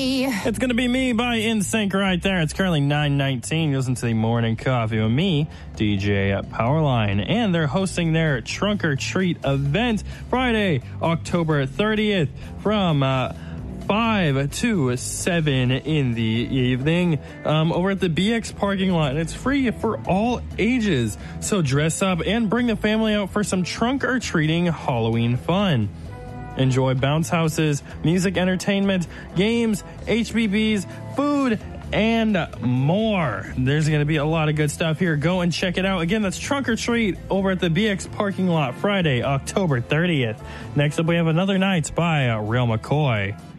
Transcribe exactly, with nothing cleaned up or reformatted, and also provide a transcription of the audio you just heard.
It's going to be me by In Sync right there. It's currently nine nineteen. You listen to the Morning Coffee with me, D J Powerline. And they're hosting their Trunk or Treat event Friday, October thirtieth from uh, five to seven in the evening um, over at the B X parking lot. And it's free for all ages. So dress up and bring the family out for some trunk or treating Halloween fun. Enjoy bounce houses, music entertainment, games, H B Bs, food, and more. There's going to be a lot of good stuff here. Go and check it out. Again, that's Trunk or Treat over at the B X parking lot Friday, October thirtieth. Next up, we have Another Night by uh, Real McCoy.